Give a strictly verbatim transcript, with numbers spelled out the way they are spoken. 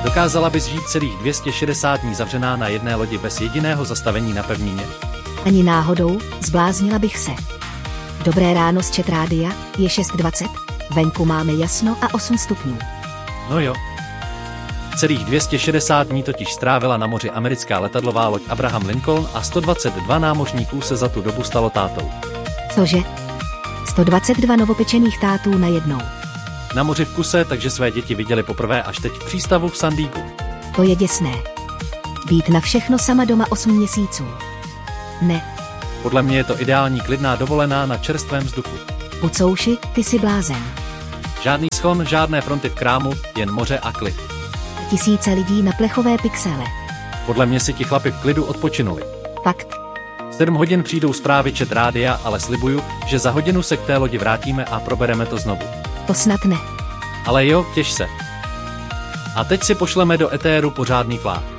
Dokázala bys žít celých dvě stě šedesát dní zavřená na jedné lodi bez jediného zastavení na pevnině? Ani náhodou, zbláznila bych se. Dobré ráno z Chat Rádia, je šest dvacet, venku máme jasno a osm stupňů. No jo. Celých dvě stě šedesát dní totiž strávila na moři americká letadlová loď Abraham Lincoln a sto dvacet dva námořníků se za tu dobu stalo tátou. Cože? sto dvacet dva novopečených tátů najednou. Na moři v kuse, takže své děti viděli poprvé až teď v přístavu v San Diegu. To je děsné. Být na všechno sama doma osm měsíců. Ne. Podle mě je to ideální klidná dovolená na čerstvém vzduchu. Ucouši, ty si blázen. Žádný schon, žádné fronty v krámu, jen moře a klid. Tisíce lidí na plechové pixele. Podle mě si ti chlapi v klidu odpočinuli. Fakt. sedm hodin přijdou zprávy Chat Rádia, ale slibuju, že za hodinu se k té lodi vrátíme a probereme to znovu. To snad ne. Ale jo, těš se. A teď si pošleme do etéru pořádný flák.